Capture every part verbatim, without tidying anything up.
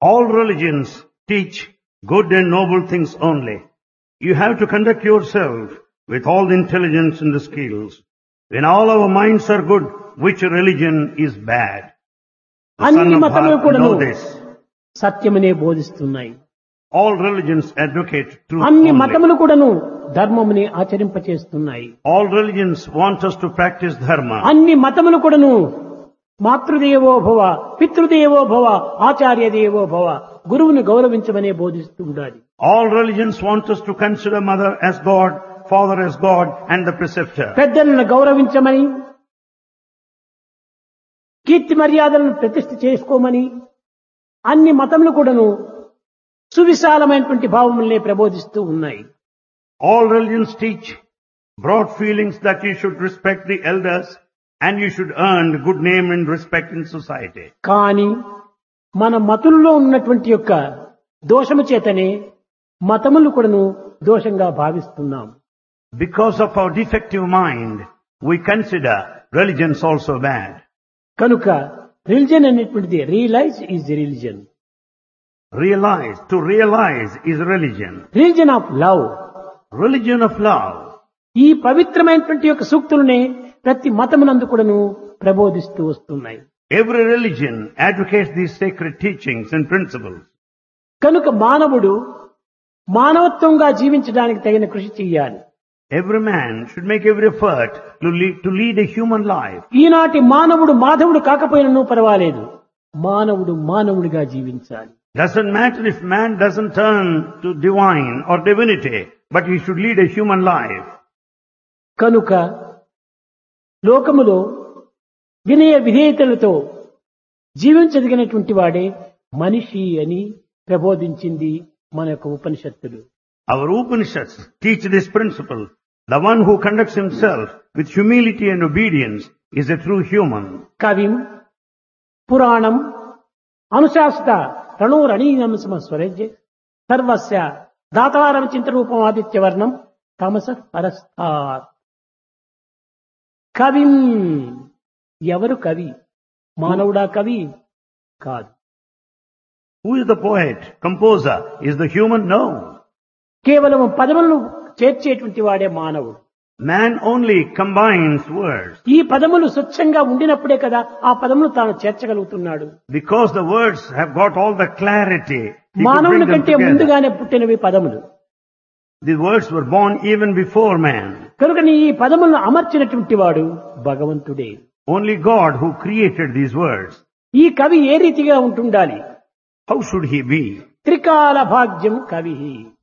All religions teach good and noble things only. You have to conduct yourself with all the intelligence and the skills. When all our minds are good, which religion is bad? The son అన్ని of మతములు Bharata కూడాను know this. సత్యమనే బోధిస్తున్నాయి. All religions advocate truth అన్ని only. మతములు కూడాను ధర్మముని ఆచరింపచేస్తున్నాయి. All religions want us to practice dharma. అన్ని మతములు కూడాను మాతృదేవో భవ, పితృదేవో భవ, ఆచార్య దేవో భవ, గురువుని గౌరవించమనే బోధిస్తూ ఉండాలి. All religions want us to consider mother as God, father as God, and the preceptor. పెద్దలను గౌరవించమని, కీర్తి మర్యాదలను ప్రతిష్ఠ చేసుకోమని అన్ని మతములు కూడాను సువిశాలమైనటువంటి భావములనే ప్రబోధిస్తూ ఉన్నాయి. All religions teach broad feelings that you should respect the elders and you should earn good name and respect in society. కానీ మన మతుల్లో ఉన్నటువంటి యొక్క దోషము చేతనే మతములు కూడాను దోషంగా భావిస్తున్నాం. Because of our defective mind, we consider religions also bad. కనుక religion అనేటువంటిది realise is religion. Realize, to realize is religion. Religion of love. Religion of love. ఈ పవిత్రమైనటువంటి యొక్క సూక్తులనే ప్రతి మతమునందు కూడాను ప్రబోధిస్తూ వస్తున్నాయి. Every religion advocates these sacred teachings and principles. కనుక మానవుడు మానవత్వంగా జీవించడానికి తగిన కృషి చేయాలి. Every man should make every effort to lead, to lead a human life. ఈనాటి మానవుడు మాధవుడు కాకపోయినను పర్వాలేదు, మానవుడు మానవుడిగా జీవించాలి. Doesn't matter if man doesn't turn to divine or divinity, but he should lead a human life. కనుక లోకములో వినయ విధేయతలతో జీవించదగినటువంటి వాడే మనిషి అని ప్రబోధించింది మన యొక్క ఉపనిషత్తులు. Our Upanishads teach this principle. The one who conducts himself with humility and obedience is a true human. కవిం పురాణం అనుశాసిత రణోరణీయం సమస్వరజ్య సర్వస్య దాతారం చింతరూపం ఆదిత్యవర్ణం తమస పరస్తాత్. కవిం, ఎవరు కవి? మానవుడా కవి? కాదు. Who is the poet, composer? Is the human? No. కేవలం పదములను చేర్చేటువంటి వాడే మానవుడు. Man only combines words. ఈ పదములు స్వచ్ఛంగా ఉండినప్పుడే కదా ఆ పదములు తాను చేర్చగలుగుతున్నాడు. Because the words have got all the clarity. he could bring మానవుని them కంటే together. ముందుగానే పుట్టినవి పదములు. The words were born even before man. కనుక ఈ పదములను అమర్చినటువంటి వాడు భగవంతుడే. Only God who created these words. ఈ కవి ఏ రీతిగా ఉంటుండాలి? How should he be? త్రికాల భాగ్యం కవి,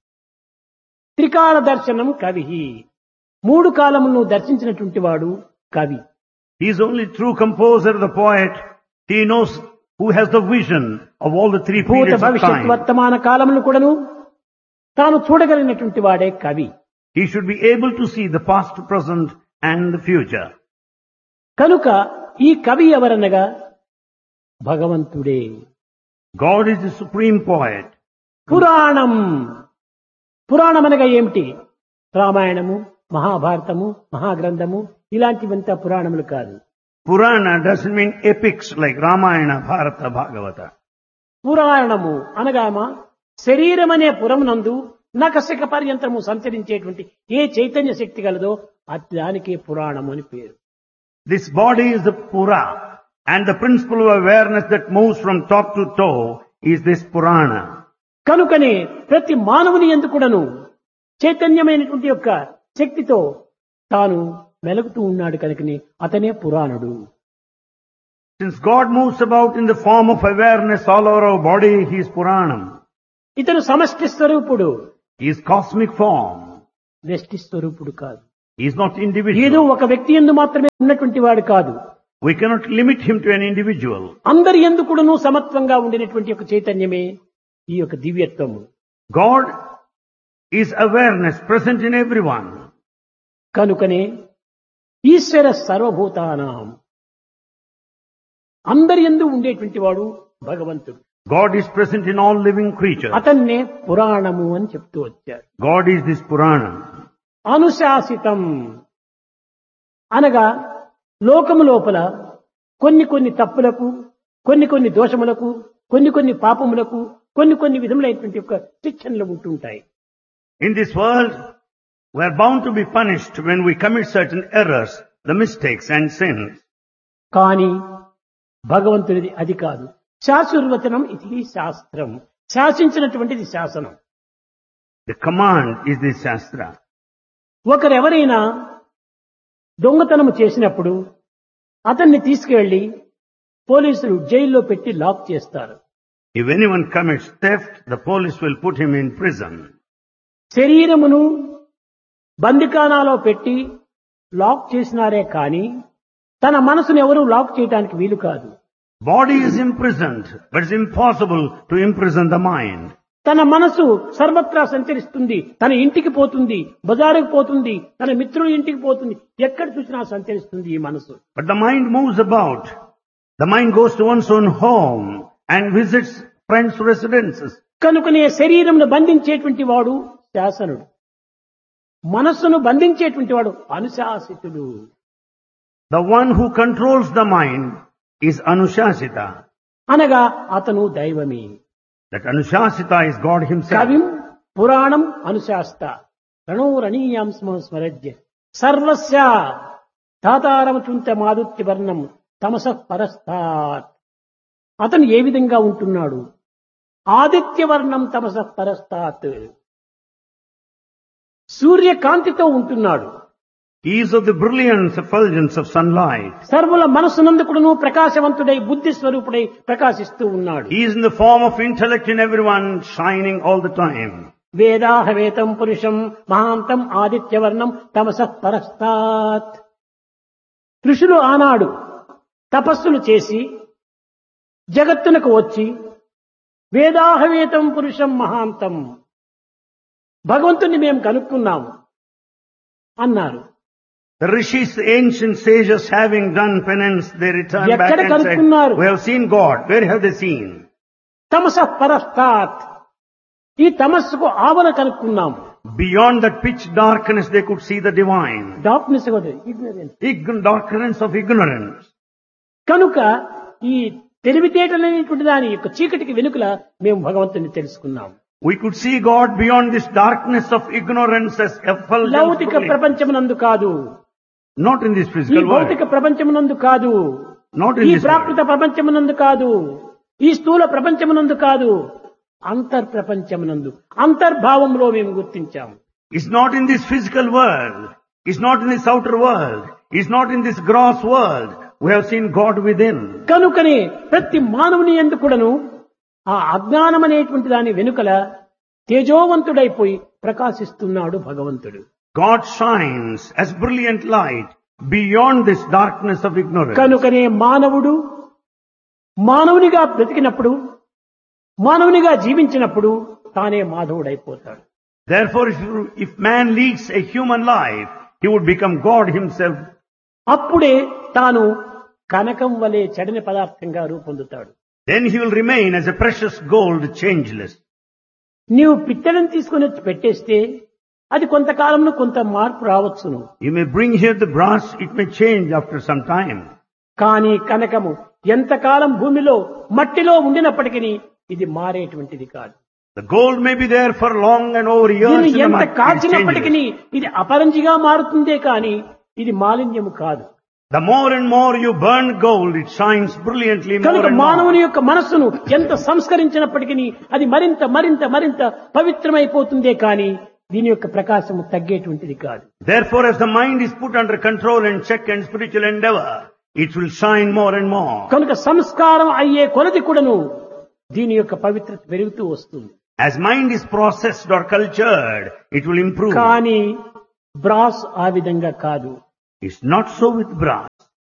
త్రికాల దర్శనం కవి. మూడు కాలములను దర్శించినటువంటి వాడు కవి. He is only true composer, the poet. He knows who has the vision of all the three భూత periods of భవిష్యత్ time. వర్తమాన కాలములు కూడాను తాను చూడగలిగినటువంటి వాడే కవి. He should be able to see the past, present and the future. కనుక ఈ కవి ఎవరనగా భగవంతుడే. God is the supreme poet. పురాణం, పురాణం అనగా ఏమిటి? రామాయణము, మహాభారతము, మహాగ్రంథము ఇలాంటివంతా పురాణములు కాదు. Purana doesn't mean epics like Ramayana, Bharata, Bhagavata. పురాణము అనగామా శరీరం అనే పురమునందు నకశక పర్యంతము సంచరించేటువంటి ఏ చైతన్య శక్తి కలదో అది దానికే పురాణము అని పేరు. This body is the Pura, and the principle of awareness that moves from top to toe is this Purana. కనుకనే ప్రతి మానవుని యందు కూడాను చైతన్యమైనటువంటి యొక్క శక్తితో తాను మెలుగుతూ ఉన్నాడు కనుకనే అతనే పురాణుడు. Since God moves about in the form of awareness all over our body, he is Puranam. ఇతను సమష్టి స్వరూపుడు, He is cosmic form. వ్యష్టి స్వరూపుడు కాదు. He is not ఏదో individual. ఒక వ్యక్తి యందు మాత్రమే ఉన్నటువంటి వాడు కాదు. We cannot limit him to an individual. అందరి యందు కూడాను సమత్వంగా ఉండినటువంటి ఒక చైతన్యమే ఈ యొక్క దివ్యత్వము. God is awareness present in everyone. కనుకనే ఈశ్వర సర్వభూతానాం, అందరి యందు ఉండేటువంటి వాడు భగవంతుడు. God is present in all living creatures. అతన్నే పురాణము అని చెప్తూ వచ్చారు. God is this Purana. అనుశాసితం అనగా లోకము లోపల కొన్ని కొన్ని తప్పులకు, కొన్ని కొన్ని దోషములకు కొన్ని కొన్ని పాపములకు కొన్ని కొన్ని విధములైనటువంటి యొక్క శిక్షణలు ఉంటుంటాయి. In this world, we are bound to be punished when we commit certain errors, the mistakes and sins. కానీ భగవంతుడిది అది కాదు. శాశ్వతవచనం ఇది శాస్త్రం. శాసించినటువంటిది శాసనం. The command is the Shastra. ఒకరెవరైనా దొంగతనము చేసినప్పుడు అతన్ని తీసుకెళ్లి పోలీసులు జైల్లో పెట్టి లాక్ చేస్తారు. If anyone commits theft, the police will put him in prison. శరీరమును బందికానాలో పెట్టి లాక్ చేసినారే కానీ తన మనసును ఎవరూ లాక్ చేయడానికి వీలు కాదు. Body is imprisoned, but it's impossible to imprison the mind. తన మనసు సర్వత్రా సంచరిస్తుంది. తన ఇంటికి పోతుంది, బజారుకు పోతుంది, తన మిత్రుల ఇంటికి పోతుంది, ఎక్కడ చూసినా సంచరిస్తుంది ఈ మనసు. But the mind moves about. The mind goes to one's own home and visits friends' residences. కనుకనే శరీరంను బంధించేటువంటి వాడు శాసనుడు, మనస్సును బంధించేటువంటి వాడు అనుశాసితుడు. The one who controls the mind is Anushasita. అనగా అతను దైవమే. That Anushasita is God himself. కవిం పురాణం అనుశాస్త రణోరణీయాం స్మరజ్య సర్వస్య తాతారమచుంత మాదుత్య వర్ణం తమసః పరస్తాత్. అతను ఏ విధంగా ఉంటున్నాడు? ఆదిత్యవర్ణం తమసః పరస్తాత్, సూర్యకాంతితో ఉంటున్నాడు. He is of the brilliance, effulgence of sunlight. సర్వుల మనస్సునందుకును ప్రకాశవంతుడై బుద్ధి స్వరూపుడై ప్రకాశిస్తూ ఉన్నాడు. He is in the form of intellect in everyone, shining all the time. వేదాహవేతం పురుషం మహాంతం ఆదిత్యవర్ణం తమసః పరస్తాత్. ఋషులు ఆనాడు తపస్సులు చేసి జగత్తునకు వచ్చి వేదాహవేతం పురుషం మహాంతం, భగవంతుని మేము కనుక్కున్నాము అన్నారు. The rishis, the ancient sages, having done penance, they returned back ఎక్కడ and said, కనుక్కున్నారు? we have seen God. Where have they seen? తమసః పరస్తాత్, ఈ తమస్సుకు ఆవల కనుక్కున్నాము. Beyond that pitch darkness, they could see the divine. Darkness ignorance. Ign- darkness of ignorance. కనుక ఈ తెలివితేటలనేటువంటి దాని యొక్క చీకటికి వెనుకల మేము భగవంతుని తెలుసుకున్నాము. We could see God beyond this darkness of ignorance as effulgence. లౌకిక brilliance. ప్రపంచమునందు కాదు, Not in this ఈ physical భౌతిక world. ప్రపంచమునందు కాదు, Not in ఈ this ప్రాకృత world. ప్రపంచమునందు కాదు, ఈ స్థూల ప్రపంచమునందు కాదు, అంతర్ ప్రపంచమునందు అంతర్భావంలో మేము గుర్తించాము. It's not in this physical world. It's not in this outer world. It's not in this gross world. We have seen God within. కనుకనే ప్రతి మానవుని యందు కూడాను ఆ అజ్ఞానం అనేటువంటి దాని వెనుకల తేజోవంతుడైపోయి ప్రకాశిస్తున్నాడు భగవంతుడు. God shines as brilliant light beyond this darkness of ignorance. కనుకనే మానవుడు మానవునిగా బ్రతికినప్పుడు, మానవునిగా జీవించినప్పుడు తానే మాధవుడైపోతాడు. Therefore, if, you, if man leads a human life, he would become God himself. అప్పుడే తాను కనకం వలె చెడని పదార్థంగా రూపొందుతాడు. Then he will remain as a precious gold, changeless. నీవు పిత్తడిని తీసుకుని వచ్చి పెట్టేస్తే అది కొంతకాలంలో కొంత మార్పు రావచ్చును. You may bring here the brass, it may change after some time. కానీ కనకము ఎంతకాలం భూమిలో మట్టిలో ఉండినప్పటికీ ఇది మారేటువంటిది కాదు. The gold may be there for long and over years. దీన్ని in the ఎంత mud, it is కాల్చినప్పటికీ changeless. ఇది అపరంజిగా మారుతుందే కానీ ఇది మాలిన్యము కాదు. The more and more you burn gold, it shines brilliantly more కనుక and మానవుని more. యొక్క మనస్సును ఎంత సంస్కరించినప్పటికీ అది మరింత మరింత మరింత పవిత్రమైపోతుందే కానీ దీని యొక్క ప్రకాశము తగ్గేటువంటిది కాదు. Therefore, as the mind is put under control and check and spiritual endeavor, it will shine more and more. కనుక సంస్కారం అయ్యే కొలది కూడాను దీని యొక్క పవిత్రత పెరుగుతూ వస్తుంది. As mind is processed or cultured, it will improve. కానీ బ్రాస్ ఆ విధంగా కాదు. It's not so with brass.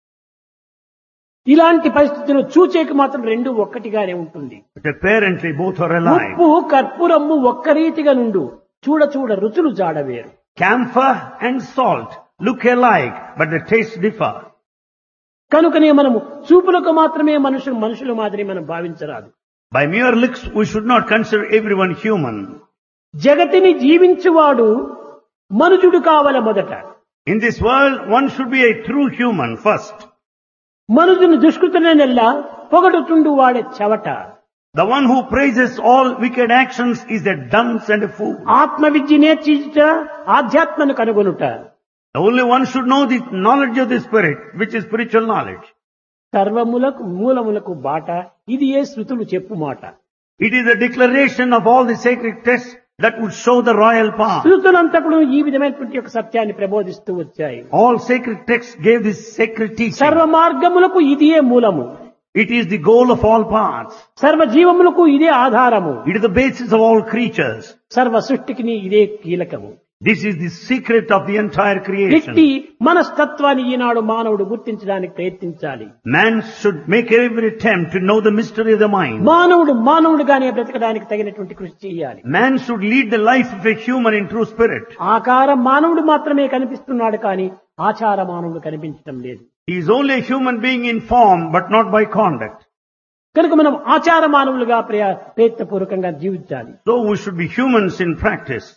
ఇలాంటి పరిస్థితుల్లో చూచేకి మాత్రం రెండు ఒక్కటిగానే ఉంటుంది. But apparently both are alike. ఉప్పు కర్పూరము ఒక్క రీతిగా నుండు, చూడ చూడ రుచులు జాడవేరు. Camphor and salt look alike, but the tastes differ. కనుకనే మనము చూపులకు మాత్రమే మనుషులు మనుషుల మాదిరి మనం భావించరాదు. By mere looks, we should not consider everyone human. జగతిని జీవించువాడు మనుజుడు కావల మొదట. In this world, one should be a true human first. మనుజుని దుష్కృతులనెల్లా పొగడుతుండు వాడే చెవట. The one who praises all wicked actions is a dunce and a fool. ఆత్మ విద్య నేర్చుట ఆధ్యాత్మను కనుగొనుట. The only one should know the knowledge of the spirit, which is spiritual knowledge. సర్వములకు మూలములకు బాట ఇది ఏ శృతులు చెప్పు మాట. It is a declaration of all the sacred texts that would show the royal path. శృతులంతా కూడా ఈ విధమైనటువంటి ఒక సత్యాన్ని ప్రబోధిస్తూ వచ్చాయి. All sacred texts gave this sacred teaching. సర్వ మార్గములకు ఇదియే మూలము. It is the goal of all paths. సర్వ జీవములకు ఇదే ఆధారము. It is the basis of all creatures. సర్వ సృష్టికి ఇదే కీలకము. This is the secret of the entire వ్యక్తి creation. మనస్తత్వాన్ని ఈనాడు మానవుడు గుర్తించడానికి ప్రయత్నించాలి. Man should make every attempt to know the mystery of the mind. మానవుడు మానవుడుగానే బ్రతకడానికి తగినటువంటి కృషి చేయాలి. Man should lead the life of a human in true spirit. ఆకారం మానవుడు మాత్రమే కనిపిస్తున్నాడు కానీ ఆచార మానవుడు కనిపించడం లేదు. He is only a human being in form but not by conduct. కనుక మనం ఆచార మానవులుగా ప్రయ- ప్రయత్నపూర్వకంగా జీవించాలి. So we should be humans in practice.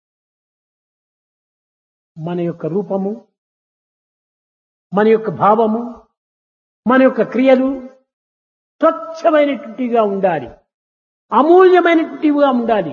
మన యొక్క రూపము, మన యొక్క భావము, మన యొక్క క్రియలు స్వచ్ఛమైనటువంటివిగా ఉండాలి, అమూల్యమైనటువంటివిగా ఉండాలి.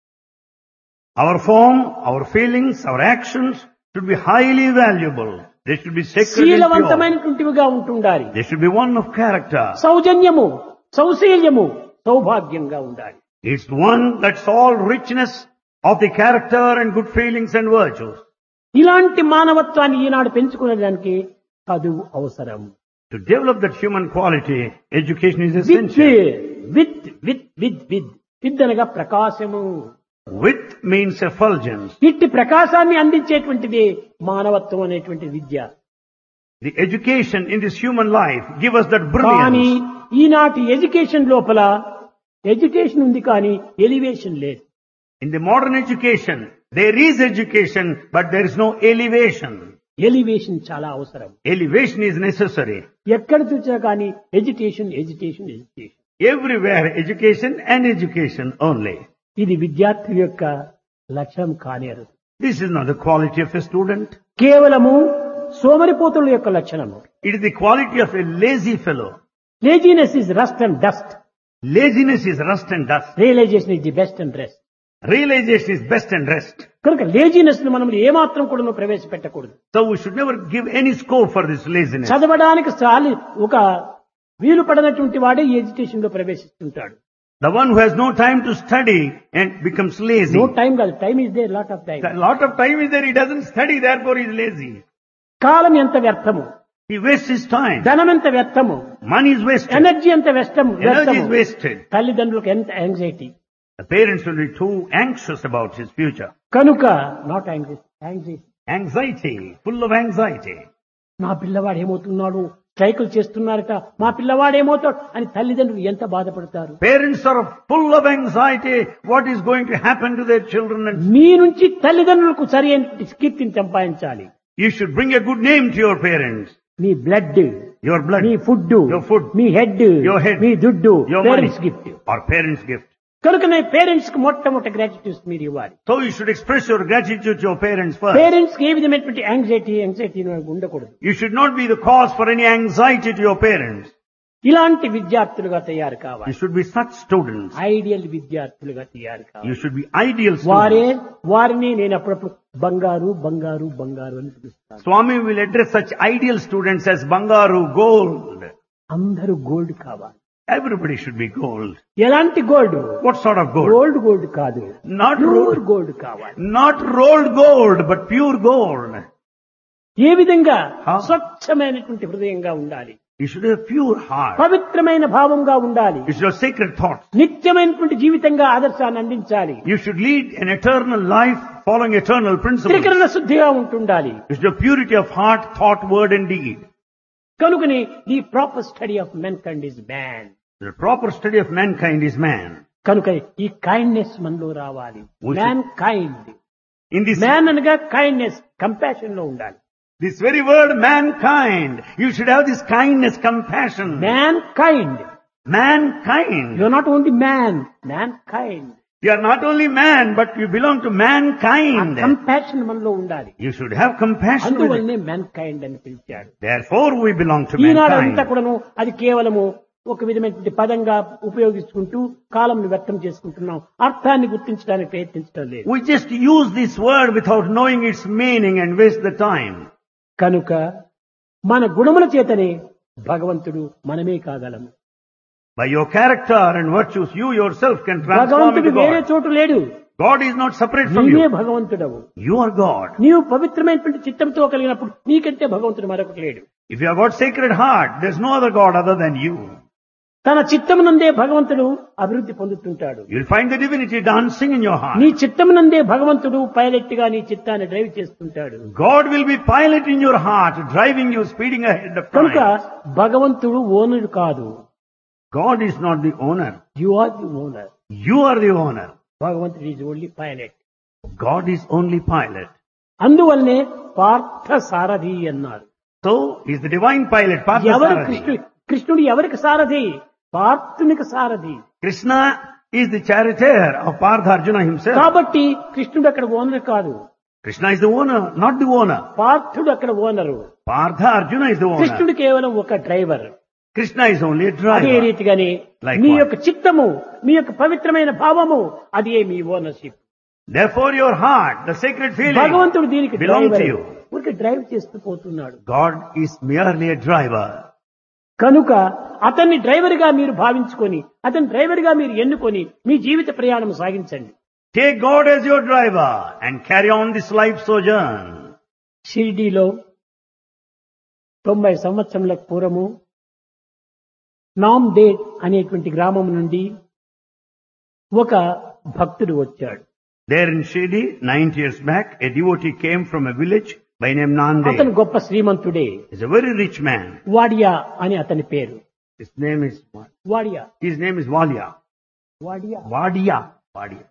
Our form, our feelings, our actions should be highly valuable. They should be sacred and pure. శీలవంతమైనటువంటివిగా ఉంటుండాలి. They should be one of character. సౌజన్యము, సౌశీల్యము, సౌభాగ్యంగా ఉండాలి. It's one that's all richness of the character and good feelings and virtues. ఇలాంటి మానవత్వాన్ని ఈనాడు పెంచుకునేదానికి చదువు అవసరం. To develop that human quality, education is with essential. With with with with with అనగా ప్రకాశము. With means effulgence. ఇట్టి ప్రకాశాన్ని అందించేటువంటిది మానవత్వం అనేటువంటి విద్య. The education in this human life give us that కానీ brilliance. ఈనాటి ఎడ్యుకేషన్ లోపల ఎడ్యుకేషన్ ఉంది కానీ ఎలివేషన్ లేదు. In the modern education, there is education, but there is no elevation. Elevation చాలా అవసరం. Elevation is necessary. ఎక్కడ చూసినా కానీ education education education. Everywhere, education and education only. ఇది విద్యార్థి యొక్క లక్ష్యం కానేరు. This is not the quality of a student. కేవలము సోమరిపోతుల యొక్క లక్షణము. It is the quality of a lazy fellow. Laziness is rust and dust. Laziness is rust and dust. Realisation is the best and rest. Realization is best and rest. కనుక laziness ను మనం ఏమాత్రం కూడా ప్రవేశపెట్టకూడదు. So we should never give any scope for this laziness. చదవడానికి చాలి ఒక వీలు పడనటువంటి వాడే ఈ ఎడ్యుకేషన్ లో ప్రవేశిస్తుంటాడు. The one who has no time to study and becomes lazy. No time కాదు, time is there, lot of time. A lot of time is there, he doesn't study, therefore he is lazy. కాలం ఎంత వ్యర్థము, He wastes his time. ధనం ఎంత వ్యర్థము, Money is wasted. Energy ఎంత వ్యర్థము Energy is వ్యర్థము. wasted. తల్లిదండ్రులకు ఎంత anxiety. The parents will be too anxious about his future. కనుక not anxiety anxiety Anxiety, full of anxiety. నా పిల్లవాడు ఏమవుతున్నాడు, స్ట్రైకులు చేస్తున్నారట, మా పిల్లవాడు ఏమవుతాడు అని తల్లిదండ్రులు ఎంత బాధపడతారు. Parents are full of anxiety. What is going to happen to their children? And మీ నుంచి తల్లిదండ్రులకు సరి అయిన కీర్తిని సంపాదించాలి. you should bring a good name to your parents. Me blood, Your blood, me food, your food, me head, your head, మీ దుడ్డు, your money, parents gift. or parents' gift. కనుకనే parents కి మొట్టమొదటి గ్రాటిట్యూడ్స్ మీరు ఇవ్వాలి. So you should express your gratitude to your parents first. Parents కి ఏ విధమైనటువంటి anxiety anxiety ఉండకూడదు. You should not be the cause for any anxiety to your parents. ఇలాంటి విద్యార్థులుగా తయారు కావాలి. You should be such students. Ideal విద్యార్థులుగా తయారు కావాలి. You should be ideal వారే students. వారిని నేను అప్పుడప్పుడు బంగారు బంగారు బంగారు అని పిలుస్తాను. Swami will address such ideal students as Bangaru, gold. అందరూ గోల్డ్ కావాలి. Everybody should be gold. ఎలాంటి gold? What sort of gold? Gold gold కాదు, Not ప్యూర్ rolled, గోల్డ్ కావాలి. not rolled gold, but pure gold. ఏ విధంగా? How? స్వచ్ఛమైనటువంటి హృదయంగా ఉండాలి, You should have a pure heart. పవిత్రమైన భావంగా ఉండాలి, You should have sacred thoughts. నిత్యమైనటువంటి జీవితంగా ఆదర్శాన్ని అందించాలి, You should lead an eternal life following eternal principles. త్రికరణ శుద్ధిగా ఉంటుండాలి. You should have purity of heart, thought, word and deed. కనుకని the proper study of men kind is man. The proper study of mankind is man. కనుక ఈ kindness మనలో రావాలి. We should- man kind, In this, man అనగా kindness, compassion లో ఉండాలి. this very word mankind, you should have this kindness, compassion. Man kind, Mankind. You are not only man, man kind. You are not only man, but you belong to mankind. Compassion మనలో ఉండాలి. You should have compassion with it. అందువల్లనే man kind అని పిలిచాడు. Therefore we belong to ఈనాడంతా mankind. కూడాను అది కేవలము ఒక విధమైనటువంటి పదంగా ఉపయోగించుకుంటూ కాలంను వ్యక్తం చేసుకుంటున్నాం. అర్థాన్ని గుర్తించడానికి ప్రయత్నించడం లేదు. We just use this word without knowing its meaning and waste the time. కనుక మన గుణముల చేతనే భగవంతుడు మనమే కాగలము. By your character and virtues, you yourself can transform భగవంతుడు into వేరే God. చోటు లేడు. God is not separate from నీవే you. భగవంతుడవు. You are God. నీవు పవిత్రమైనటువంటి చిత్తంతో కలిగినప్పుడు నీకంటే భగవంతుడు మరొకటి లేడు. If you have got sacred heart, there's no other God other than you. తన చిత్తమునందే భగవంతుడు అభివృద్ధి పొందుతుంటాడు. You'll find the divinity dancing in your heart. నీ చిత్తమునందే భగవంతుడు పైలట్ గా నీ చిత్తాన్ని డ్రైవ్ చేస్తుంటాడు. God will be pilot in your heart, driving you, speeding ahead of కనుక time. భగవంతుడు ఓనర్ కాదు. God is not the owner. You are the owner. You are the owner. భగవంతుడు is only pilot. God is only pilot. అందువల్లనే పార్థ సారథి అన్నారు. So, he's the divine pilot, ఎవరు Parthasarathi. కృష్ణుడు కృష్ణుడు ఎవరికి సారథి? పార్థునికి సారథి. Krishna is the charioteer of Partha Arjuna himself. కాబట్టి కృష్ణుడు అక్కడ ఓనర్ కాదు. Krishna is the owner, not the owner. పార్థుడు అక్కడ owner. Partha Arjuna is the owner. కృష్ణుడు కేవలం ఒక driver. Krishna is only a అదే driver. రీతిగానే Likewise. మీ యొక్క చిత్తము, మీ యొక్క పవిత్రమైన భావము అదే మీ ownership. Therefore your heart, the sacred feeling, భగవంతుడు దీనికి belong to డ్రైవర్. you. ఊరికే డ్రైవ్ చేస్తూ పోతున్నాడు. God is merely a driver. కనుక అతన్ని డ్రైవర్ గా మీరు భావించుకొని, అతని డ్రైవర్ గా మీరు ఎన్నుకొని మీ జీవిత ప్రయాణం సాగించండి. Take God as your driver and carry on this life sojourn. షిరిడీలో తొంభై సంవత్సరముల పూర్వము నామ్దేడ్ అనేటువంటి గ్రామం నుండి ఒక భక్తుడు వచ్చాడు. There in Shirdi, ninety years back, a devotee came from a village by name అతను Nanded. గొప్ప శ్రీమంతుడే. He's a very rich man. Wadia అని అతని పేరు. His name is what? Wadia His name is Valya. Wadia Vadia. Vadia.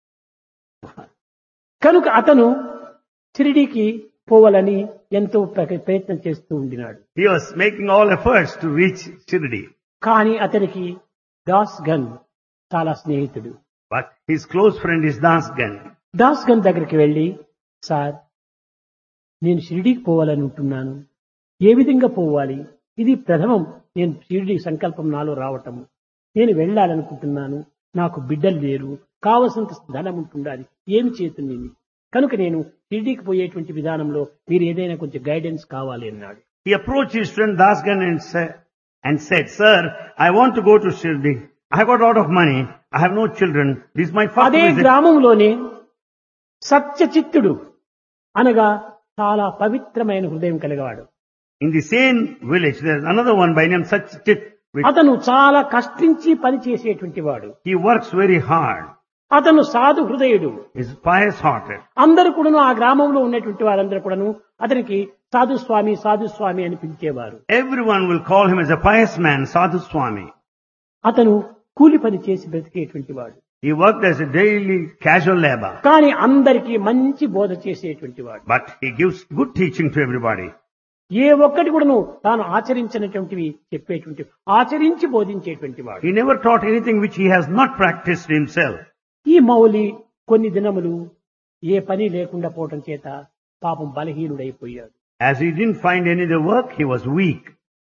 కనుక అతను షిరిడీకి పోవాలని ఎంతో ప్ర- ప్రయత్నం చేస్తూ ఉండినాడు. He was making all efforts to reach Shirdi. కానీ అతనికి దాస్ గన్ చాలా స్నేహితుడు. But his close friend is Dasgan. Das gun దగ్గరికి వెళ్లి, సార్ నేను షిరిడీకి పోవాలని ఉంటున్నాను, ఏ విధంగా పోవాలి? ఇది ప్రథమం నేను షిరిడీ సంకల్పం నాలో రావటం. నేను వెళ్ళాలనుకుంటున్నాను, నాకు బిడ్డలు లేరు, కావలసినంత ధనం ఉంటుండాలి, ఏమి చేతుంది? కనుక నేను షిరిడీకి పోయేటువంటి విధానంలో మీరు ఏదైనా కొంచెం గైడెన్స్ కావాలి అన్నాడు. He approached his friend Dasgan and said, and said, Sir, I want to go to Shirdi. I have got a lot of money. I have no children. This is my first అదే visit. గ్రామంలోనే సత్యచిత్తుడు అనగా చాలా పవిత్రమైన హృదయం కలిగవాడు. In the same village, there is another one by name Satchit. అతను చాలా కష్టించి పని చేసేటువంటి వాడు. He works very hard. అతను సాధు హృదయుడు. He is pious hearted. అందరూ కూడాను ఆ గ్రామంలో ఉన్నటువంటి వారందరూ కూడాను అతనికి సాధు స్వామి సాధు స్వామి అని పిలిచేవారు. Everyone will call him as a pious man, Sadhu Swami. అతను కూలి పని చేసి బ్రతికేటువంటి వాడు. He worked as a daily casual labor. కానీ అందరికీ మంచి బోధ చేసేటువంటి వాడు. But he gives good teaching to everybody. ఏ ఒక్కటి కూడాను తాను ఆచరించినటువంటివి చెప్పేటువంటి, ఆచరించి బోధించేటువంటి వాడు. He never taught anything which he has not practiced himself. ఈ మౌలి కొన్ని దినములు ఏ పని లేకుండా పోవటం చేత పాపం బలహీనుడైపోయాడు. As he didn't find any other work, he was weak.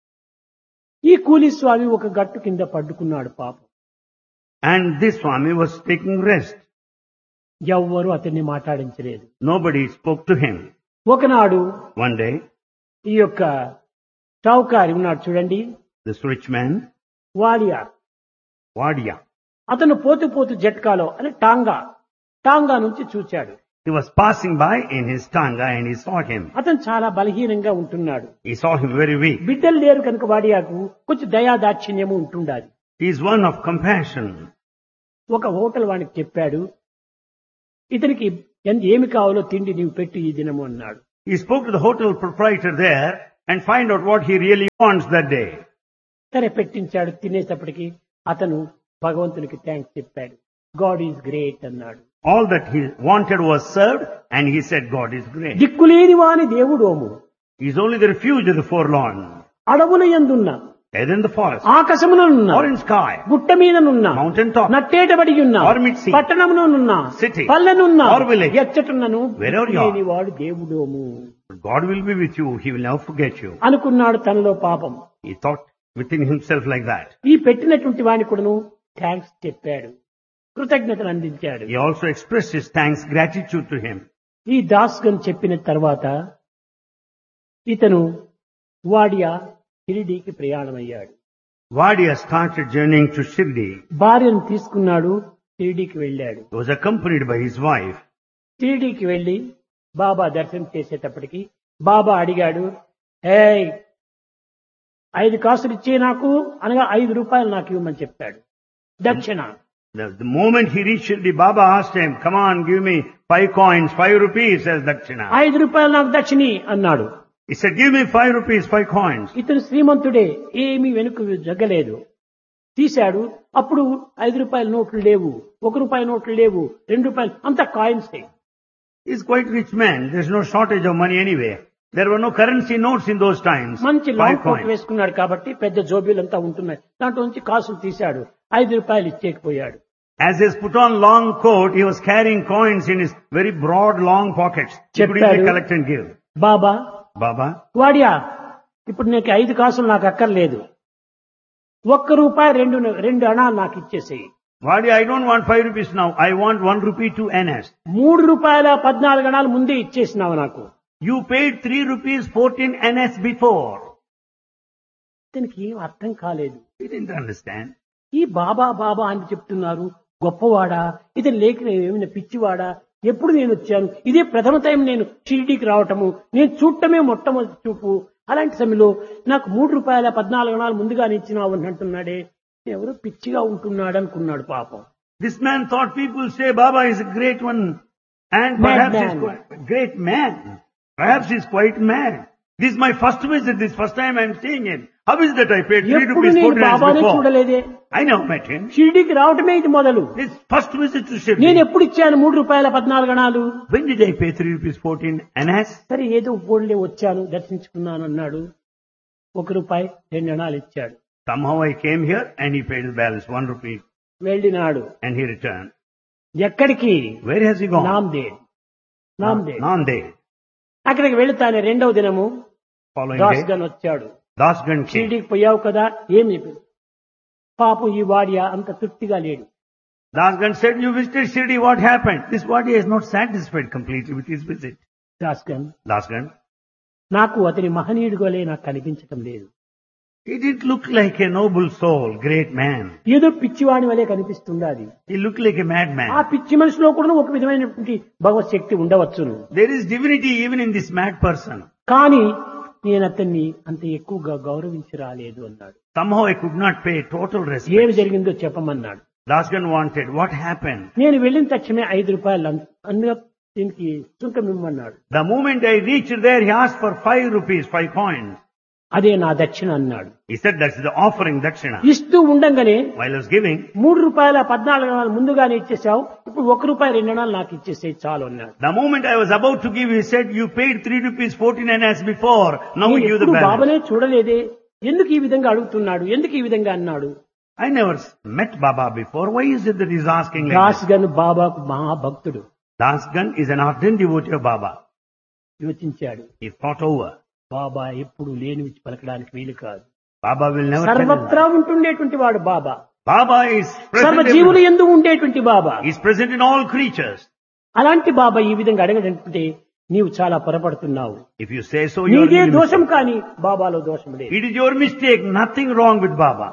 ఈ కూలి స్వామి ఒక గట్టు కింద పడ్డుకున్నాడు పాపం. And this Swami was taking rest. ఎవ్వరూ అతన్ని మాట్లాడించలేదు. Nobody spoke to him. ఒకనాడు One day, ఈ యొక్క చౌకారి ఉన్నాడు చూడండి, this rich man, Wadia, Vadia, అతను పోతూ పోతూ జట్కాలో అని టాంగా టాంగా నుంచి చూచాడు. he was passing by in his tanga and he saw him. అతను చాలా బలహీనంగా ఉంటున్నాడు. He saw him very weak. బిడ్డలు లేరు కనుక వాడియాకు కొంచెం దయా దాక్షిణ్యము ఉంటుండాలి. He is one of compassion. ఒక హోటల్ వానికి చెప్పాడు, ఇతనికి ఎంత ఏమి కావాలో తిండి నీవు పెట్టు ఈ దినము అన్నాడు. He spoke to the hotel proprietor there and find out what he really wants that day. సరే పెట్టించాడు. తినేటప్పటికి అతను భగవంతునికి థ్యాంక్స్ చెప్పాడు. గాడ్ ఈజ్ గ్రేట్ అన్నాడు. All that he wanted was served and he said God is great. దిక్కులేని వాని దేవుడోము, He is only the refuge of the forlorn. అడవుల యందున్న, Either in the forest ఆకాశమునున్న, or in sky, గుట్ట మీదనున్న, mountain top, నట్టేటబడి ఉన్న, or mid-sea, పట్టణమునున్న, city, పల్లెనున్న, or village, ఎచ్చటున్నను wherever you are. దిక్కులేని వాడు దేవుడోము God will be with you. He will never forget you. అనుకున్నాడు తనలో పాపం. He thought within himself like that. ఈ పెట్టినటువంటి వాని కూడాను థ్యాంక్స్ చెప్పాడు, కృతజ్ఞతలు అందించాడు. He also expressed his thanks, gratitude to him. ఈ దాస్గన్ చెప్పిన తర్వాత ఇతను వాడియా షిరిడీకి ప్రయాణమయ్యాడు. Vadia started journeying to Shirdi. భార్యను తీసుకున్నాడు, షిరిడీకి వెళ్ళాడు. He was accompanied by his wife. షిరిడీకి వెళ్లి బాబా దర్శనం చేసేటప్పటికి బాబా అడిగాడు, ఏ ఐదు కాసులు ఇచ్చే నాకు అనగా ఐదు రూపాయలు నాకు ఇవ్వమని చెప్పాడు దక్షిణ. The, the moment he reached Shirdi, Baba asked him, come on, give me five coins, five rupees as dakshina. ఐదు రూపాయలు నాకు దక్షిణి అన్నాడు. He said, give me five rupees, five coins. ఇతను శ్రీమంతుడే, ఏమీ వెనుక జగ్గలేదు. తీశాడు. అప్పుడు ఐదు రూపాయల నోట్లు లేవు, ఒక రూపాయి నోట్లు లేవు, రెండు రూపాయలు, అంత coins. He's quite rich man. There's no shortage of money anyway. There were no currency notes in those times. మంచి Five లాంగ్ కోట్ coins. వేసుకున్నాడు కాబట్టి పెద్ద జోబీలంతా ఉంటున్నాయి. దాంట్లో నుంచి కాసులు తీశాడు, ఐదు రూపాయలు ఇచ్చేకపోయాడు. As he's put on long coat, he was carrying coins in his very broad, long pockets. He could easily చెప్పాడు, collect and give. Baba Baba, Wadia ఇప్పుడు నీకు ఐదు కాసులు నాకు అక్కర్లేదు, ఒక్క రూపాయి రెండు రెండు అణాలు నాకు ఇచ్చేసేయి. Vadi, I don't want five rupees now. I want one rupee to N S. మూడు రూపాయల పద్నాలుగు అణాలు ముందే ఇచ్చేసినావు నాకు. You paid three rupees fourteen N S before. ఇతనికి ఏం అర్థం కాలేదు. He didn't understand. ఈ బాబా బాబా అని చెప్తున్నారు, గొప్పవాడా, ఇతను లేక ఏమైనా పిచ్చివాడా, ఎప్పుడు నేను వచ్చాను, ఇదే ప్రథమ టైం నేను షిరిడీకి రావటము, నేను చూడటమే మొట్టమొదటి చూపు. అలాంటి సమయంలో నాకు మూడు రూపాయల పద్నాలుగు అణాలు ముందుగానే ఇచ్చినావు అని అంటున్నాడే, ఎవరో పిచ్చిగా ఉంటున్నాడు అనుకున్నాడు పాపం. This man thought people say Baba is a great one and Mad perhaps man. he's quite a great man. Perhaps he's quite mad. This is my first visit, this first time I'm seeing him. How is that I paid three ఎప్పుడు rupees నేను fourteen బాబానే before? చూడలేదే, I never met him. షిరిడీకి రావటమే ఇది మొదలు. This first visit to Shirdi. నేను ఎప్పుడు ఇచ్చాను మూడు రూపాయల పద్నాలుగు అణాలు? When did I pay three rupees fourteen N S? సరే ఏదో పోన్లే వచ్చాను దర్శించుకున్నాను అన్నాడు. ఒక రూపాయి రెండు అణాలు ఇచ్చాడు. Somehow I came here and he paid the balance, one rupee, వెళ్ళినాడు. and he returned. ఎక్కడికి? Where has he gone? Nanded. Nanded. Nanded. అక్కడికి వెళుతానే రెండవ దినము Following దాస్ day, గన్ వచ్చాడు. Dasgan came. షిరిడీకి పోయావు కదా, ఏమి పాపం ఈ వాడియా అంత తృప్తిగా లేడు. Dasgan said, you visited Shirdi, what happened? This body is not satisfied completely with his visit. Das gun Dasgan, నాకు అతని మహనీయుడుగోలే నాకు కనిపించటం లేదు. he didn't look like a noble soul, great man. ఏదో పిచ్చివాడి వలె కనిపిస్తుండాది. He looked like a ఆ madman. పిచ్చి మనిషిలో కూడా ఒక విధమైనటువంటి భగవత్ శక్తి ఉండవచ్చును. There is divinity even in this mad person. కానీ నేను అతన్ని అంత ఎక్కువగా గౌరవించి రాలేదు అన్నాడు. Somehow I could not pay total ఏమి respect. జరిగిందో చెప్పమన్నాడు. Dasgan wanted, what happened? నేను వెళ్ళిన తక్షణమే ఐదు రూపాయలు అందులో దీనికి సుంకం ఇమ్మన్నాడు. The moment I reached there, he asked for five rupees, five coins. అదే నా దక్షిణ అన్నాడు. He said, that's the offering dakshina. ఇస్తూ ఉండంగానే While I was giving, మూడు రూపాయల పద్నాలుగు అణాలు ముందుగానే ఇచ్చేసావు, ఇప్పుడు ఒక రూపాయి రెండు అణాలు నాకు ఇచ్చేసే చాలు అన్నాడు. the moment I was about to give, he said, you paid three rupees fourteen N S before, now we నేను give the ఎప్పుడు balance. బాబానే చూడలేదే, ఎందుకు ఈ విధంగా అడుగుతున్నాడు, ఎందుకు ఈ విధంగా అన్నాడు. I never met Baba before. Why is it that he's asking like Das this? Gun బాబాకు మహాభక్తుడు. Dasgan is an ardent devotee of Baba. యోచించాడు, He thought over. బాబా ఎప్పుడు లేనివి పలకడానికి వీలు కాదు. Baba will never tell him సర్వత్రా that. ఉంటుండేటువంటి వాడు బాబా, Baba is సర్వ present జీవులు everywhere. ఎందు ఉండేటువంటి బాబా. He's present in all creatures. అలాంటి బాబా ఈ విధంగా అడగడంటే నీవు చాలా పొరపడుతున్నావు. If you say so, you are నీదే really దోషం mistaken. కానీ బాబాలో దోషం లేదు It is your mistake. Nothing wrong with Baba.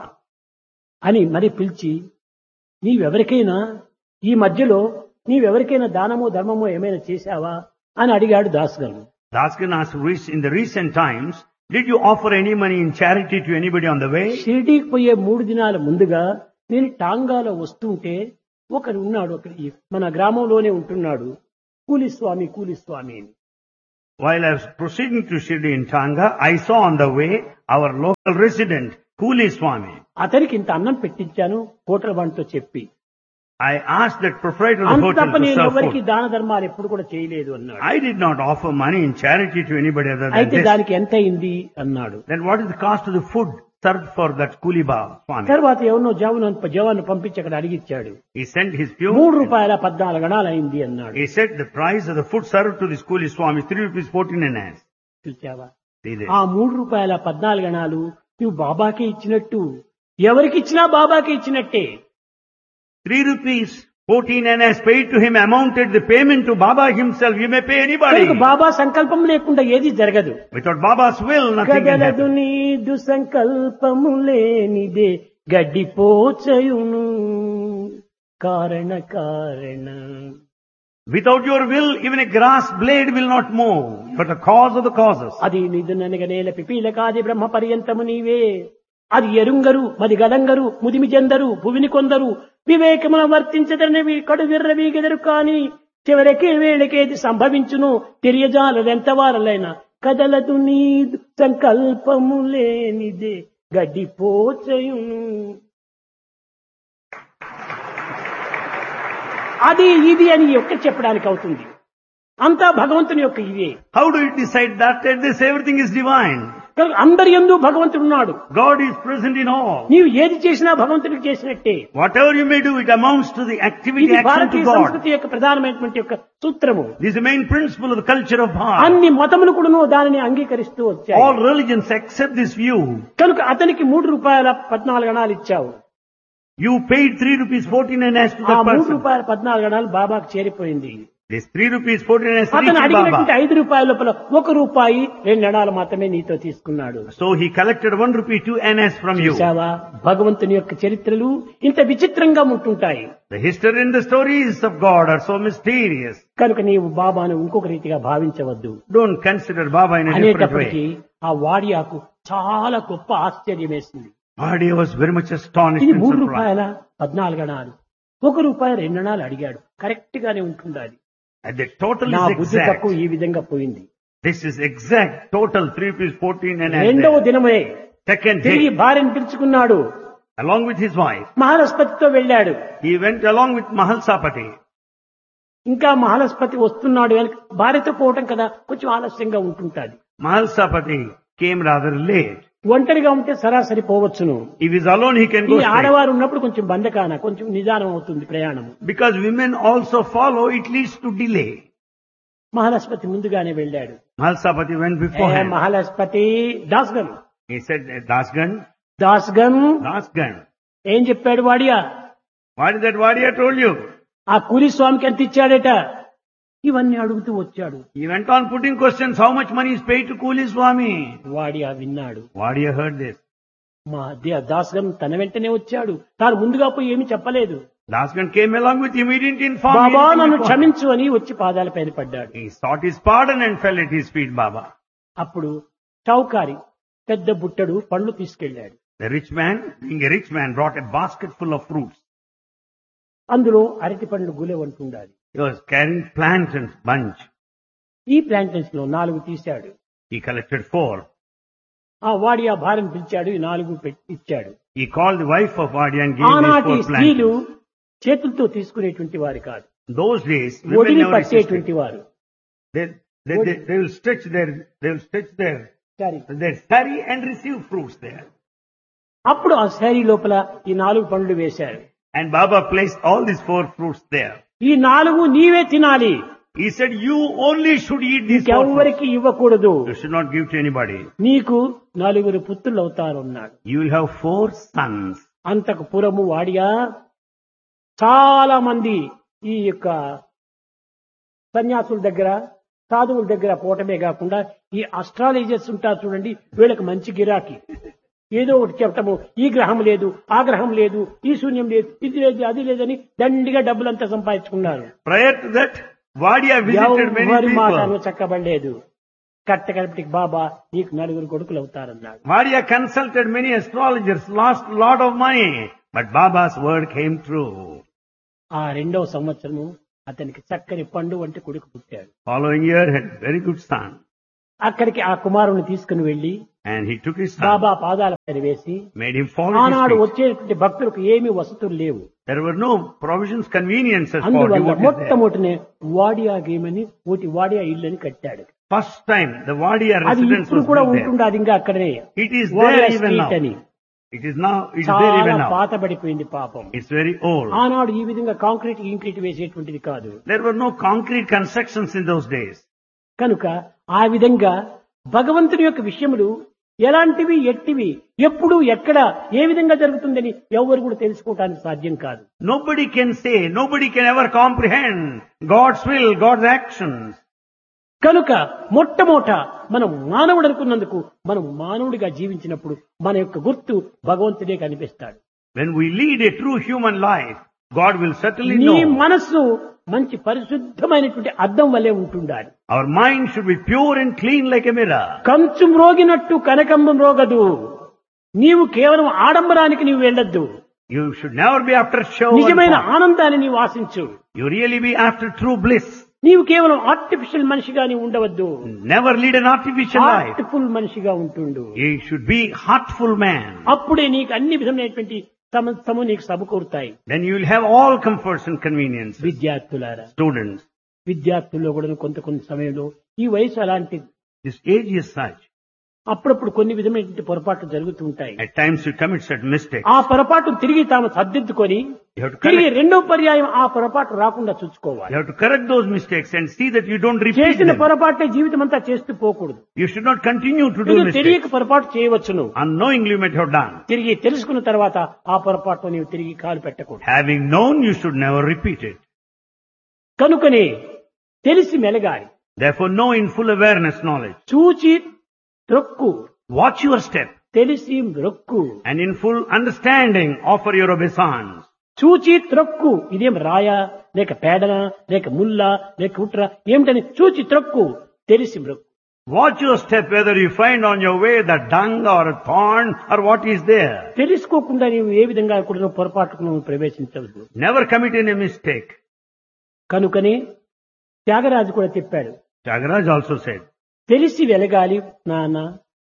అని మరి పిలిచి, నీవెవరికైనా ఈ మధ్యలో నీవెవరికైనా దానమో ధర్మమో ఏమైనా చేశావా అని అడిగాడు దాస్ గారు. Dasgan asked, "Rec- in the recent times, did you offer any money in charity to anybody on the way?" షిరిడీకి పోయే మూడు దినాల ముందుగా నేను టాంగాలో వస్తుంటే ఒకడు ఉన్నాడు, ఒకటి మన గ్రామంలోనే ఉంటున్నాడు, కూలి స్వామి కూలి స్వామి అని. While I was proceeding to Shirdi in Tanga, I saw on the way our local resident, Kuli Swami. అతనికి ఇంత అన్నం పెట్టించాను హోటల్ వాడితో చెప్పి. I asked that proprietor of the hotel అంతప్ప to నేను serve ఎవరికి food. దాన ధర్మాలు ఎప్పుడు కూడా చేయలేదు అన్నాడు. I did not offer money in charity to anybody other than అయితే this. దానికి ఎంత అయింది అన్నాడు. Then what is the cost of the food served for that Kuli Baba Swami? తర్వాత ఎవరినో జవాను జవాన్ని పంపించి అక్కడ అడిగిచ్చాడు. He sent his మూడు peon. రూపాయల పద్నాలుగు గణాలు అయింది అన్నాడు. He said the price of the food served to this Kuli Swami is three rupees fourteen and a half. చూచావా, See there. ఆ మూడు రూపాయల పద్నాలుగు గణాలు నువ్వు బాబాకి ఇచ్చినట్టు ఎవరికి ఇచ్చినా బాబాకి ఇచ్చినట్టే. Three rupees, fourteen annas paid to him amounted the payment to Baba himself. You may pay anybody. కనుక బాబా సంకల్పం లేకుండా ఏది జరగదు. Without Baba's will, nothing can కదలదు happen. నీదు సంకల్పము లేనిదే గడ్డిపోచయును కారణ కారణ. Without your will, even a grass blade will not move. You are the cause of the causes. అది నిధు ననగనేల పిపీలకాది బ్రహ్మ పర్యంతము నీవే. అది ఎరుంగరు మది గలంగరు ముదిమి చెందరు భువిని కొందరు వివేకమున వర్తించదనవి కడు విర్రవీగెదరు కాని చివరికి వేళకేది సంభవించును తెలియజాలదెంత వారలైనా కదలదు నీ సంకల్పము లేనిదే గడ్డిపోచయును. అది ఇది అని ఒక్క చెప్పడానికి అవుతుంది. అంతా భగవంతుని యొక్క ఇవే. How do you decide that? That this everything is divine. అందరి యందు భగవంతుడు ఉన్నాడు. God is present in all. నీవు ఏది చేసినా భగవంతుడికి చేసినట్టే. Whatever you may do, it amounts to the activity, ఇది action to భారతీయ God. సంస్కృతి యొక్క ప్రధానమైనటువంటి యొక్క సూత్రము. This is the main principle of the culture of heart. అన్ని మతములు కూడాను దానిని అంగీకరిస్తూ వచ్చాయి. All religions accept this view. కనుక అతనికి మూడు రూపాయల పద్నాలుగు అణాలు ఇచ్చావు. You paid three rupees fourteen annas to ఆ that మూడు person. రూపాయల పద్నాలుగు అణాలు బాబాకు చేరిపోయింది. This three rupees fourteen annas అతను reached అడిగినటువంటి Baba. ఐదు రూపాయల లోపల ఒక రూపాయి రెండు అణాలు మాత్రమే నీతో తీసుకున్నాడు. So he collected one rupee two annas from you. చూశావా భగవంతుని యొక్క చరిత్రలు ఇంత విచిత్రంగా ఉంటుంటాయి. The history and the stories of God are so mysterious. కనుక నీవు బాబాను ఇంకొక రీతిగా భావించవద్దు. Don't consider Baba in a different అనేటప్పటికీ way. ఆ వాడియాకు చాలా గొప్ప ఆశ్చర్యం వేసింది. Badi was very much astonished ఇది and మూడు surprised. రూపాయల పద్నాలుగు అణాలు ఒక రూపాయి రెండు అణాలు అడిగాడు. కరెక్ట్ గానే ఉంటుండాలి. And the total నా is బుద్ధి exact. తక్కువ ఈ విధంగా పోయింది. This is exact total three rupees fourteen annas. రెండవ there. దినమే Second తిరిగి day, భార్యను పిలుచుకున్నాడు. along with his wife, మహాలస్పతితో వెళ్ళాడు. he went along with Mahalsapati. ఇంకా మహాలస్పతి వస్తున్నాడు అని భార్యతో పోవటం కదా కొంచెం ఆలస్యంగా ఉంటుంటాది. Mahalsapati came rather late. ఒంటరిగా ఉంటే సరాసరి పోవచ్చును. If he's alone, he can ఈ go straight. ఆడవారు ఉన్నప్పుడు కొంచెం బంధకాన కొంచెం నిదానం అవుతుంది ప్రయాణం. Because women also follow, it leads to delay. మహాలస్పతి ముందుగానే వెళ్ళాడు. Mahalsapati went A beforehand. మహాలస్పతి దాస్గన్ He said, Dasgan, దాస్గన్ Dasgan. ఏం చెప్పాడు Wadia? What is that Vadia told you? ఆ కూలి స్వామికి ఎంత ఇచ్చాడట ఇవన్నీ అడుగుతూ వచ్చాడు. He went on putting questions, how much money is paid to Kuli Swami? Wadia విన్నాడు. Vadia heard this. మా దాస్గన్ తన వెంటనే వచ్చాడు. తాను ముందుగా పోయి ఏమి చెప్పలేదు. Dasgan came along with him, he didn't inform Baba anything నన్ను before. క్షమించు అని వచ్చి పాదాల పైన పడ్డాడు. He sought his pardon and fell at his feet, Baba. అప్పుడు చౌకారి పెద్ద బుట్టడు పండ్లు తీసుకెళ్లాడు. The rich man, being a rich man, brought a basket full of fruits. అందులో అరటి పండ్లు గులెవంటుండాలి. He was carrying plantains bunch. ఈ ప్లాంటన్స్ లో నాలుగు తీశాడు. He collected four. ఆ వాడి ఆ భార్యను పిలిచాడు. ఈ నాలుగు పెట్టి ఇచ్చాడు. He called the wife of Vadia and gave ఆనాటి these four స్త్రీలు plantains. చేతులతో తీసుకునేటువంటి వారు కాదు. Those days, women ఒడిని never resisted. పట్టేటువంటి వారు. They, they, they, they will stretch their, they will stretch their, సరే their sari and receive fruits there. అప్పుడు ఆ శారీ లోపల ఈ నాలుగు పండ్లు వేశారు. And Baba placed all these four fruits there. ఈ నాలుగు నీవే తినాలి. He said, you only should eat these four fruits. ఇంకెవ్వరికి ఇవ్వకూడదు. You should not give to anybody. నీకు నలుగురు పుత్రులు అవుతారు అన్నాడు. You will have four sons. అంతకు పురము వాడియా చాలా మంది ఈ యొక్క సన్యాసుల దగ్గర సాధువుల దగ్గర పోవటమే కాకుండా ఈ అస్ట్రాలజర్స్ ఉంటారు చూడండి, వీళ్ళకి మంచి గిరాకీ. ఏదో ఒకటి చెప్పటము, ఈ గ్రహం లేదు, ఆ గ్రహం లేదు, ఈ శూన్యం లేదు, ఇది లేదు, అది లేదని దండిగా డబ్బులంతా సంపాదించుకున్నారు. Prior to that, Vadia visited many ఎవరి మాటను people. చక్కబడలేదు. కట్టకడపటికి బాబా నీకు నలుగురు కొడుకులు అవుతారన్నాడు. Vadia consulted many astrologers, lost a lot of money. But Baba's word came true. ఆ రెండవ సంవత్సరము అతనికి చక్కని పండు వంటి కొడుకు పుట్టాడు. Following year had a very good son. అక్కడికి ఆ కుమారుని తీసుకుని వెళ్లి And he took his son, బాబా పాదాల పైన వేసి, made him fall at ఆనాడు his feet. వచ్చేటువంటి భక్తులకు ఏమీ వసతులు లేవు. There were no provisions, conveniences for అందువల్ల devotees there. మొట్టమొదటినే వాడియా గేమని ఒకటి వాడియా ఇల్లని కట్టాడు. First time the Vadia అది residence ఇప్పుడు was కూడా built there. ఉంటుంది. అది ఇంకా అక్కడనే It is Wadia there even street now. అని. It is now, it is there చాలా even now. పాతబడిపోయింది పాపం. It's very old. ఆనాడు ఈ విధంగా కాంక్రీట్ ఇంక్రీట్ వేసేటువంటిది కాదు. There were no concrete constructions in those days. కనుక ఆ విధంగా భగవంతుని యొక్క విషయములు ఎలాంటివి ఎట్టివి ఎప్పుడు ఎక్కడ ఏ విధంగా జరుగుతుందని ఎవరు కూడా తెలుసుకోవటానికి సాధ్యం కాదు. Nobody can say, nobody can ever comprehend God's will, God's actions. కనుక మొట్టమొదట మనం మానవుడు అనుకున్నందుకు మనం మానవుడిగా జీవించినప్పుడు మన యొక్క గుర్తు భగవంతుడే కనిపిస్తాడు. When we lead a true human life, God will certainly నీ know. మనస్సు మంచి పరిశుద్ధమైనటువంటి అద్దం వలె ఉంటుండాలి. Our mind should be pure and clean like a mirror. కంచు మ్రోగినట్టు కనకంబం రోగదు. నీవు కేవలం ఆడంబరానికి నీవు వెళ్ళొద్దు. You should never be after show. నిజమైన ఆనందాన్ని నీవు ఆశించు. You really be after true bliss. నీవు కేవలం ఆర్టిఫిషియల్ మనిషిగా నీవు ఉండవద్దు. Never lead an artificial life. Heartful మనిషిగా ఉంటుండు. You should be heartful man. అప్పుడే నీకు అన్ని విధమైనటువంటి సమస్తము నీకు సమకూరుతాయి. Then you will have all comforts and conveniences. విద్యార్థులారా, Students, విద్యార్థుల్లో కూడా కొంత కొంత సమయంలో ఈ వయసు అలాంటి this age is such. అప్పుడప్పుడు కొన్ని విధమైనటువంటి పొరపాట్లు జరుగుతూ ఉంటాయి. At times you commit certain mistakes. ఆ పొరపాటు తిరిగి తాము సర్దిద్దుకొని You have to తిరిగి correct, రెండో పర్యాయం ఆ పొరపాటు రాకుండా చూసుకోవాలి. you have to correct those mistakes and see that you don't repeat చేసిన them. పొరపాటే జీవితం అంతా చేస్తూ పోకూడదు. You should not continue to do నువ్వు mistakes. తెలియక పొరపాటు చేయవచ్చును. Unknowingly you might have done. తిరిగి తెలుసుకున్న తర్వాత ఆ పొరపాటు నీవు తిరిగి కాలు పెట్టకూడదు. Having known, you should never repeat it. కనుకనే తెలిసి మెలగాలి. Therefore, know in full awareness knowledge. చూచి త్రొక్కు, Watch your step తెలిసి మ్రొక్కు. and in full understanding offer your obeisance. చూచి త్రొక్కు, ఇదేం రాయా లేక పేడనా లేక ముల్లా లేక కుట్ర ఏమిటని చూచి త్రొక్కు, తెలిసి మ్రొక్కు. Watch your step whether you find on your way the dung or a thorn or what is there. తెలుసుకోకుండా నీవు ఏ విధంగా కూడా పొరపాటుకు నువ్వు ప్రవేశించవద్దు. Never commit any mistake. కనుకనే త్యాగరాజు కూడా చెప్పాడు, Tyagaraja also said, తెలిసి వెలగాలి నాన్న.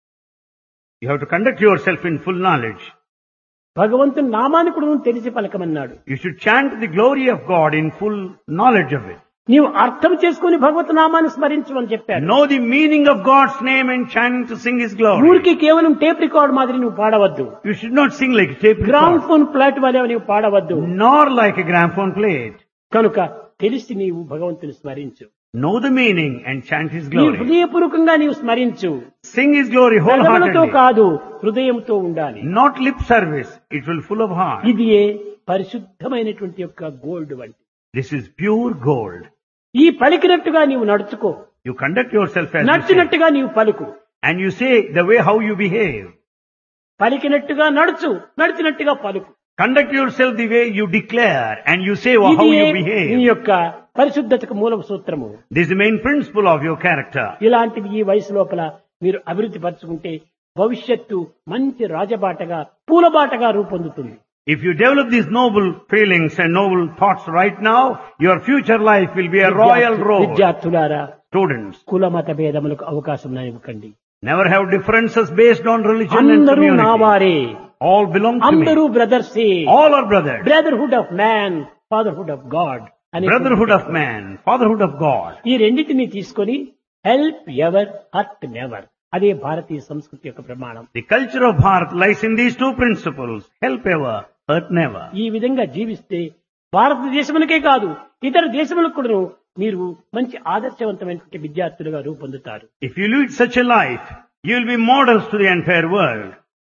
you have to conduct yourself in full knowledge. భగవంతుని నామాన్ని కూడా నువ్వు తెలిసి పలకమన్నాడు. You should chant the glory of God in full knowledge of it. నీవు అర్థం చేసుకుని భగవత్ నామాన్ని స్మరించు అని చెప్పాడు. Know the meaning of God's name and chant to sing His glory. ఊరికి కేవలం టేప్ రికార్డ్ మాదిరి నువ్వు పాడవద్దు. You should not sing like a tape gram record, phone plot వలె నీవు పాడవద్దు. nor like a gramophone plate. కనుక తెలిసి నీవు భగవంతుని స్మరించు. Know the meaning and chant His నీ glory. హృదయపూర్వకంగా నీవు స్మరించు. Sing His glory పెదవులతో wholeheartedly. కాదు, హృదయంతో ఉండాలి. Not lip service. It will full of heart. ఇది పరిశుద్ధమైనటువంటి యొక్క గోల్డ్ వంటి. This is pure gold. ఈ పలికినట్టుగా నీవు నడుచుకో, You conduct yourself as you say. నడిచినట్టుగా నీవు పలుకు. And you say the way how you behave. పలికినట్టుగా నడుచు, నడిచినట్టుగా పలుకు. Conduct yourself the way you declare and you say how ఇది you నీ behave. యొక్క పరిశుద్ధతకు మూల సూత్రము. This is the main principle of your character. ఇలాంటివి ఈ వయసు లోపల మీరు అభివృద్ధి పరచుకుంటే భవిష్యత్తు మంచి రాజబాటగా పూలబాటగా రూపొందుతుంది. If you develop these noble feelings and noble thoughts right now, your future life will be a royal road. విద్యార్థులారా, Students, కుల మత భేదములకు అవకాశం ఇవ్వకండి. never have differences based on religion and అందరూ community. నావారే, All belong to అందరూ me. బ్రదర్సే. All are brothers. Brotherhood of man, fatherhood of God అని Brotherhood of man, fatherhood of God. ఈ రెండింటిని తీసుకొని హెల్ప్ ఎవర్ హర్ట్ నెవర్, అదే భారతీయ సంస్కృతి యొక్క ప్రమాణం. The culture of Bharat lies in these two principles. Help ever, hurt never. ఈ విధంగా జీవిస్తే భారతదేశములకే కాదు ఇతర దేశములకు కూడా మీరు మంచి ఆదర్శవంతమైనటువంటి విద్యార్థులుగా రూపొందుతారు. If you lead such a life, you will be models to the entire world.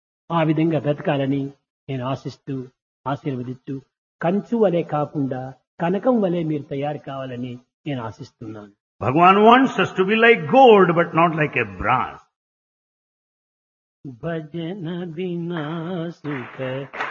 ఆ విధంగా బ్రతకాలని నేను ఆశిస్తూ ఆశీర్వదిస్తూ కంచు వలె కాకుండా కనకం వలె మీరు తయారు కావాలని నేను ఆశిస్తున్నాను. Bhagavan wants us to be like gold but not like a brass. భజన బినా సుఖ